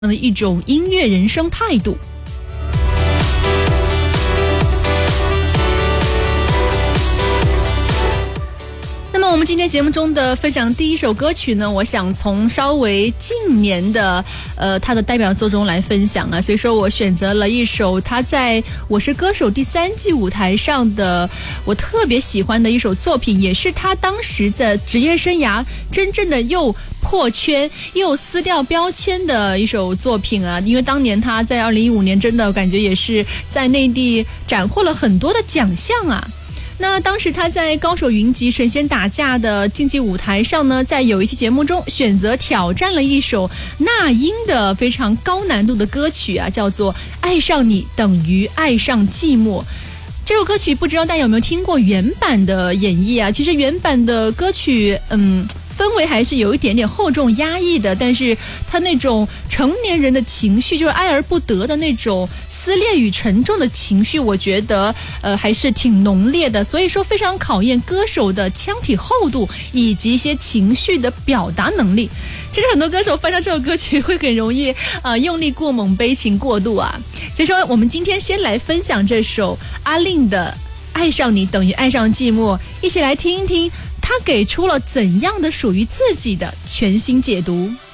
的一种音乐人生态度。那么我们今天节目中的分享第一首歌曲呢，我想从稍微近年的他的代表作中来分享啊，所以说我选择了一首他在《我是歌手》第3季舞台上的我特别喜欢的一首作品，也是他当时的职业生涯真正的又破圈又撕掉标签的一首作品啊，因为当年他在2015年真的感觉也是在内地斩获了很多的奖项啊。那当时他在高手云集神仙打架的竞技舞台上呢，在有一期节目中选择挑战了一首那英的非常高难度的歌曲啊，叫做《爱上你等于爱上寂寞》。这首歌曲不知道大家有没有听过原版的演绎啊？其实原版的歌曲氛围还是有一点点厚重压抑的，但是他那种成年人的情绪，就是爱而不得的那种撕裂与沉重的情绪，我觉得还是挺浓烈的，所以说非常考验歌手的腔体厚度以及一些情绪的表达能力。其实很多歌手翻唱这首歌曲会很容易用力过猛，悲情过度啊。所以说我们今天先来分享这首阿令的《爱上你等于爱上寂寞》，一起来听一听他给出了怎样的属于自己的全新解读。